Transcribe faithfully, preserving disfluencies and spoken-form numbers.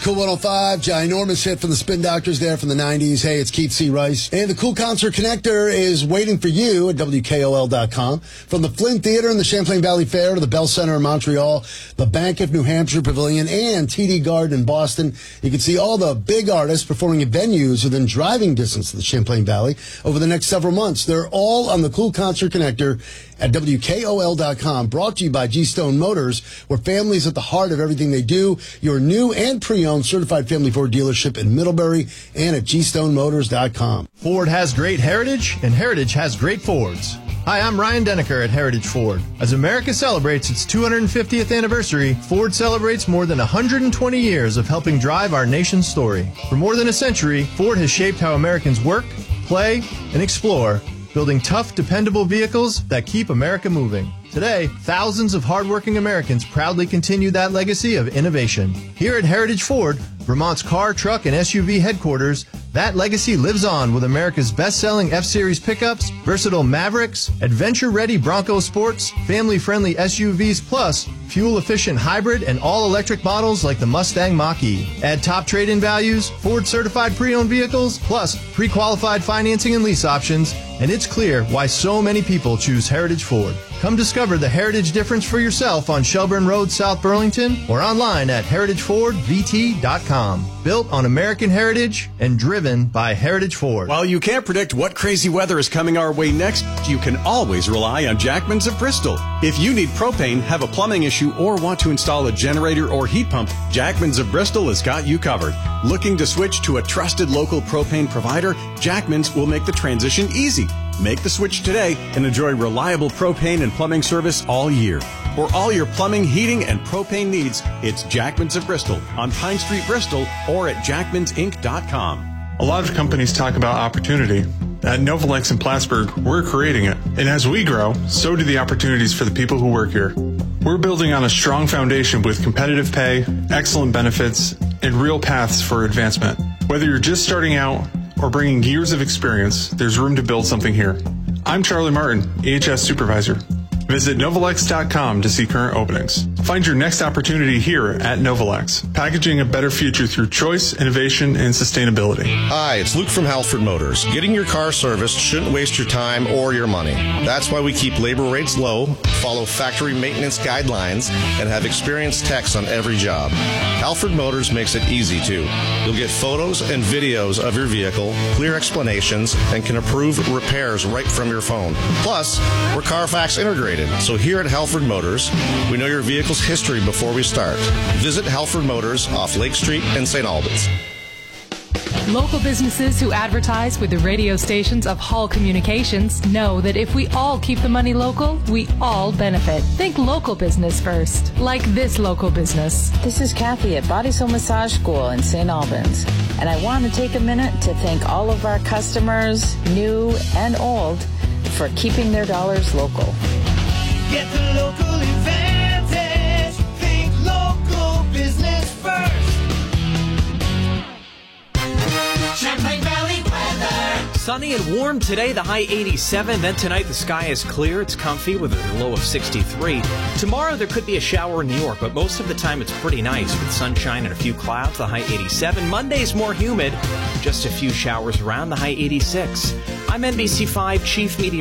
Cool one oh five, ginormous hit from the Spin Doctors there from the nineties. Hey, it's Keith C. Rice. And the Cool Concert Connector is waiting for you at W K O L dot com. From the Flint Theater in the Champlain Valley Fair to the Bell Center in Montreal, the Bank of New Hampshire Pavilion, and T D Garden in Boston, you can see all the big artists performing at venues within driving distance of the Champlain Valley over the next several months. They're all on the Cool Concert Connector at W K O L dot com. Brought to you by G-Stone Motors, where family is at the heart of everything they do. Your new and pre-owned certified family Ford dealership in Middlebury and at G Stone Motors dot com. Ford has great heritage, and heritage has great Fords. Hi, I'm Ryan Denneker at Heritage Ford. As America celebrates its two hundred fiftieth anniversary, Ford celebrates more than one hundred twenty years of helping drive our nation's story. For more than a century, Ford has shaped how Americans work, play, and explore, building tough, dependable vehicles that keep America moving. Today, thousands of hardworking Americans proudly continue that legacy of innovation. Here at Heritage Ford, Vermont's car, truck, and S U V headquarters, that legacy lives on with America's best-selling F-Series pickups, versatile Mavericks, adventure-ready Bronco Sports, family-friendly S U Vs, plus fuel-efficient hybrid and all-electric models like the Mustang Mach-E. Add top trade-in values, Ford-certified pre-owned vehicles, plus pre-qualified financing and lease options, and it's clear why so many people choose Heritage Ford. Come discover the Heritage difference for yourself on Shelburne Road, South Burlington, or online at heritage ford v t dot com. Built on American heritage and driven by Heritage Ford. While you can't predict what crazy weather is coming our way next, you can always rely on Jackman's of Bristol. If you need propane, have a plumbing issue, or want to install a generator or heat pump, Jackman's of Bristol has got you covered. Looking to switch to a trusted local propane provider? Jackman's will make the transition easy. Make the switch today and enjoy reliable propane and plumbing service all year. For all your plumbing, heating, and propane needs, it's Jackman's of Bristol on Pine Street, Bristol, or at jackmans inc dot com. A lot of companies talk about opportunity. At Novalex in Plattsburgh, we're creating it. And as we grow, so do the opportunities for the people who work here. We're building on a strong foundation with competitive pay, excellent benefits, and real paths for advancement. Whether you're just starting out or bringing years of experience, there's room to build something here. I'm Charlie Martin, A H S Supervisor. Visit Novalex dot com to see current openings. Find your next opportunity here at Novalex, packaging a better future through choice, innovation, and sustainability. Hi, it's Luke from Halford Motors. Getting your car serviced shouldn't waste your time or your money. That's why we keep labor rates low, follow factory maintenance guidelines, and have experienced techs on every job. Halford Motors makes it easy, too. You'll get photos and videos of your vehicle, clear explanations, and can approve repairs right from your phone. Plus, we're Carfax integrated. So here at Halford Motors, we know your vehicle's history before we start. Visit Halford Motors off Lake Street in Saint Albans. Local businesses who advertise with the radio stations of Hall Communications know that if we all keep the money local, we all benefit. Think local business first, like this local business. This is Kathy at Body Soul Massage School in Saint Albans, and I want to take a minute to thank all of our customers, new and old, for keeping their dollars local. Get the local advantage. Think local business first. Champlain Valley weather. Sunny and warm today, the high eighty-seven. Then tonight the sky is clear. It's comfy with a low of sixty-three. Tomorrow there could be a shower in New York, but most of the time it's pretty nice with sunshine and a few clouds, the high eighty-seven. Monday's more humid. Just a few showers around, the high eighty-six. I'm N B C five Chief Meteorologist